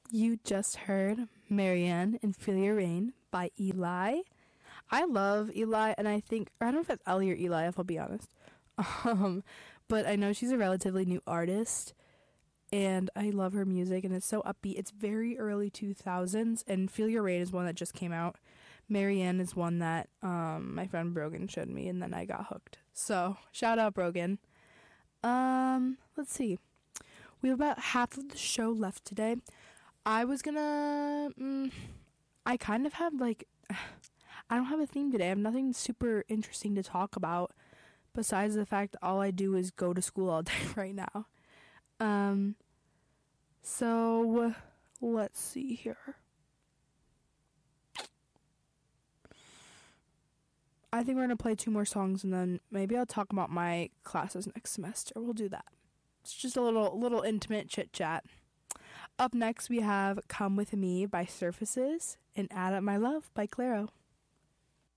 You just heard Marianne and Feel Your Rain by Eli. I love Eli, and I don't know if it's Ellie or Eli, if I'll be honest. Um, but I know she's a relatively new artist, and I love her music, and it's so upbeat. It's very early 2000s, and Feel Your Rain is one that just came out. Marianne is one that my friend Brogan showed me, and then I got hooked. So, shout out Brogan. Let's see. We have about half of the show left today. I was gonna, I kind of have I don't have a theme today. I have nothing super interesting to talk about besides the fact that all I do is go to school all day right now. So let's see here. I think we're going to play 2 more songs, and then maybe I'll talk about my classes next semester. We'll do that. It's just a little intimate chit-chat. Up next, we have Come With Me by Surfaces and Add Up My Love by Clairo.